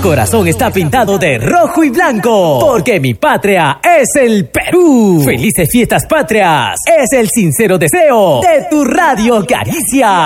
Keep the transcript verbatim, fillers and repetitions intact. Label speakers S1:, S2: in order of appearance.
S1: corazón está pintado de rojo y blanco, porque mi patria es el Perú. Felices fiestas patrias, es el sincero deseo de tu Radio Caricia.